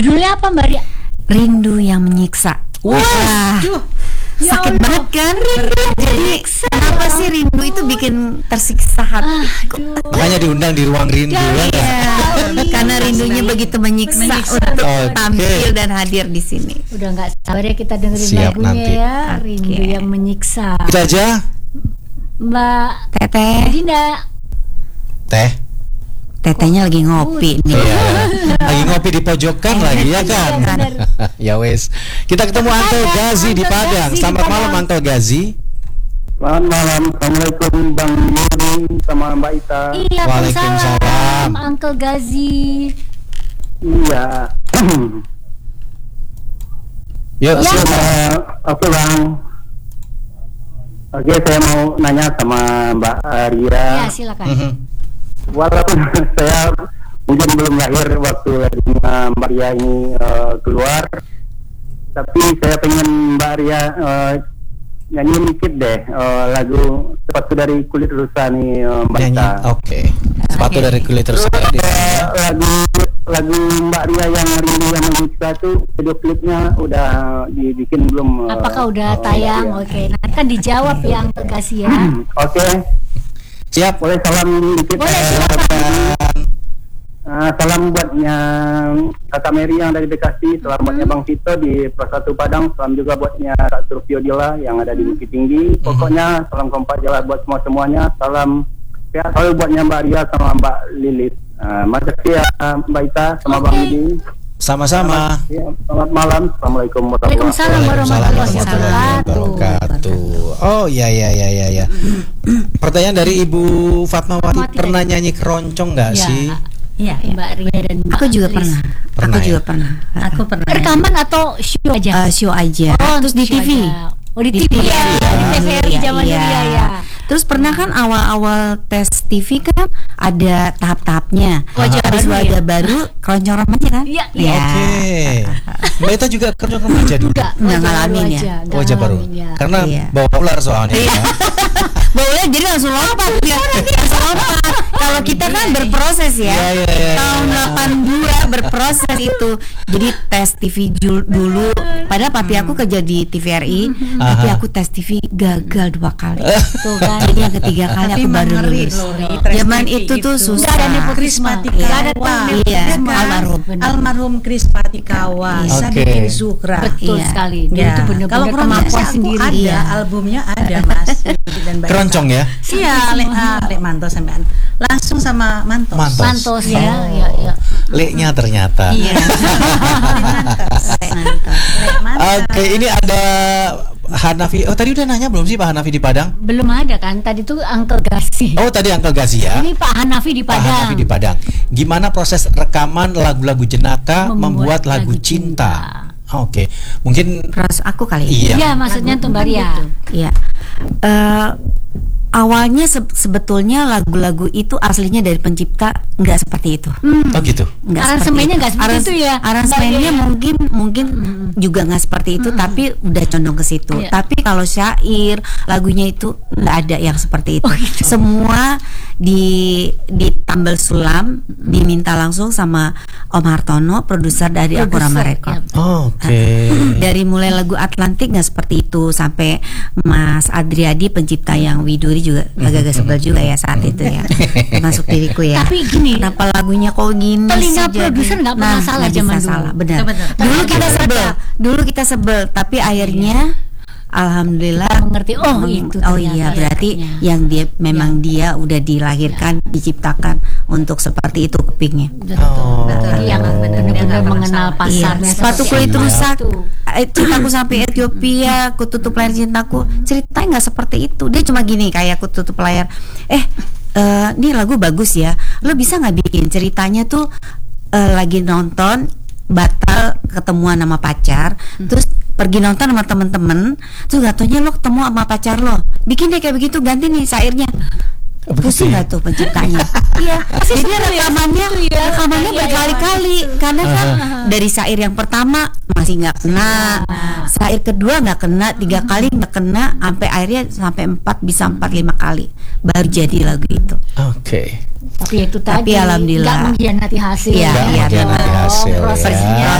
Judulnya apa Mbak Ria? Rindu yang menyiksa. Wah, sakit banget kan? Jadi kenapa sih rindu itu bikin tersiksa hati? Makanya diundang di ruang rindu ya. Karena rindunya begitu menyiksa untuk tampil dan hadir di sini. Udah nggak sabar ya kita dengerin Siap, lagunya nanti. ya. Rindu yang menyiksa. Itu aja. Mbak Teteh, Dinda. tetehnya lagi ngopi nih. Iya. Lagi ngopi di pojokan lagi ya kan. Ya wes. Kita ketemu Uncle Gazi di Padang. Selamat malam Uncle Gazi. Selamat malam, Assalamualaikum Bang Yudi sama Mbak Ita. Iya, Waalaikumsalam. Waalaikumsalam Uncle Gazi. Iya. Yuk, Ya. silakan. Oke Bang. Oke, saya mau nanya sama Mbak Ria. Ya, silakan. Mhm. Walaupun saya mungkin belum lahir waktu Mbak Ria ini keluar, tapi saya pengen Mbak Ria nyanyi dikit deh lagu Sepatu dari Kulit Rusa nih Mbak Nyanyi. Ita. Oke. Sepatu dari kulit terus ya. Lagu Mbak Ria yang Rindu yang Menyiksa itu video klipnya udah dibikin belum? Apakah udah tayang? Oke, nanti kan dijawab ya Uncle Gazi ya. Oke, Siap. boleh salam dikit. Boleh, silakan. Salam buatnya Kakak Mary yang dari Bekasi, salam buatnya Bang Vito di Prosatu Padang, salam juga buatnya Kak Surfio Dila yang ada di Bukit Tinggi. Pokoknya salam kompak jalan buat semuanya. Salam sehat selalu buatnya Mbak Ria sama Mbak Lilis. Makasih ya Mbak Ita sama Bang Yudi. Sama-sama. Ya, selamat malam. Assalamualaikum Waalaikumsalam warahmatullahi wabarakatuh. Oh ya. Pertanyaan dari Ibu Fatmawati, pernah nyanyi keroncong nggak Ya. sih? Iya, Mbak Ria dan Mbak aku juga Lilis. pernah. Pernah Aku ya? juga pernah. Aku pernah. Rekaman atau show aja? Show aja. Terus di show TV. aja. Oh, di TV ya. Di TVRI zaman dulu ya. Terus pernah kan awal-awal tes TV kan ada tahap-tahapnya. Wajah Habis baru wajah baru keroncong remaja kan? Iya, Ya. Oke. Mbak Ita juga keroncong remaja dulu. Enggak, Nggak wajah ngalamin baru ya? aja, nggak Wajah baru. ngalamin ya. Karena Iya. bawa ular soalnya. Boleh jadi langsung lompat ya. Langsung lompat. Kalau kita kan berproses ya. Iya. Tahun 82 berproses itu. Jadi tes TV dulu. Padahal papi aku kerja di TVRI, tapi Aha. aku tes TV gagal 2 kali. Tuh kan. Jadi yang ketiga kali aku baru lulus. Zaman itu tuh susah. Nggak ada nepotisme. Nggak ada Iya, nepotisme. almarhum. Almarhum Kris Patikawa, Iya. Sabikin Oke. Zukra. Betul Iya. sekali. Dia Ya. itu benar-benar Kalau kemampuan kronologi aku sendiri. ada, Iya. albumnya ada Mas. Dan Mbak Keroncong Ita. ya? Iya, Lek Manto sampean. Langsung sama Mantos. Mantos. Mantos ya, ya. Leknya ternyata. Iya. Mantos. Lek Mantos. Oke, ini ada Hanafi. Oh, tadi udah nanya belum sih Pak Hanafi di Padang? Belum ada kan? Tadi tuh Uncle Gazi. Oh, tadi Uncle Gazi ya. Ini Pak Hanafi di Pak Padang. Hanafi di Padang. Gimana proses rekaman lagu-lagu jenaka membuat lagu cinta? Oke, mungkin Terus aku kali. iya. Iya, maksudnya tuh Mbak Ria. Iya. Awalnya sebetulnya lagu-lagu itu aslinya dari pencipta nggak seperti itu. Oh gitu. Nggak Aransemennya nggak seperti itu ya, Aransemennya Mbak Ria? mungkin juga nggak seperti itu, tapi udah condong ke situ. Iya. Tapi kalau syair lagunya itu nggak ada yang seperti itu. Oh, gitu. Semua ditambal sulam, diminta langsung sama Om Hartono, produser dari Akurama Produser, Record. ya. Oke. Dari mulai lagu Atlantik nggak seperti itu, sampai Mas Adriadi pencipta yang Widuri juga agak-agak sebel juga ya saat itu ya, masuk diriku ya. Tapi gini, Kenapa lagunya kok gini? telinga sih produser jadi? nggak pernah salah nggak zaman bisa dulu. salah, benar. Betul. Dulu kita sebel, tapi akhirnya alhamdulillah mengerti. Oh, itu oh ternyata iya, berarti efeknya. yang dia memang dia udah dilahirkan, diciptakan untuk seperti itu kepingnya. Oh. Jadi yang benar-benar mengenal pasarnya. Iya, sepatu seperti kulit apa. rusak, Tuh. Cintaku sampai Ethiopia, Ku Tutup Layar Cintaku, ceritanya nggak seperti itu. Dia cuma gini, kayak Ku Tutup Layar, ini lagu bagus ya, lo bisa nggak bikin ceritanya tuh lagi nonton batal ketemuan sama pacar, terus pergi nonton sama temen-temen, terus gak taunya lo ketemu sama pacar lo, bikin deh kayak begitu, ganti nih syairnya. Pusing ya? gak tuh penciptanya? Iya, jadi rekamannya berkali-kali, karena kan dari syair yang pertama masih nggak kena, syair kedua nggak kena, 3 kali nggak kena, sampai akhirnya sampai 4, bisa 4-5 kali baru jadi lagu itu. Oke. Tapi itu tadi Tapi alhamdulillah. nggak mengkhianati hasil. Iya, Nggak iya, mengkhianati benar. hasil, ya. Prosesnya